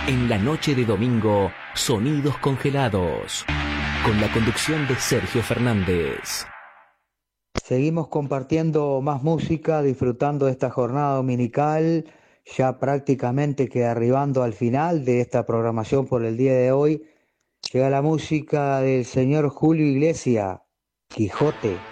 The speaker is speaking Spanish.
En la noche de domingo, Sonidos Congelados, con la conducción de Sergio Fernández. Seguimos compartiendo más música, disfrutando de esta jornada dominical, ya prácticamente que arribando al final de esta programación por el día de hoy. Llega la música del señor Julio Iglesias, Quijote.